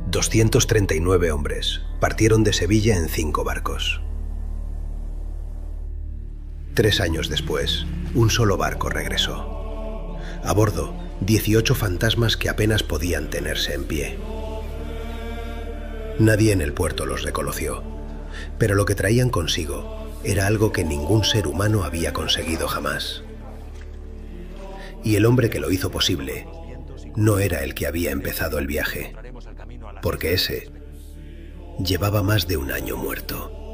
239 hombres partieron de Sevilla en 5 barcos. 3 años después, un solo barco regresó. A bordo, 18 fantasmas que apenas podían tenerse en pie. Nadie en el puerto los reconoció, pero lo que traían consigo era algo que ningún ser humano había conseguido jamás. Y el hombre que lo hizo posible no era el que había empezado el viaje, porque ese llevaba más de un año muerto.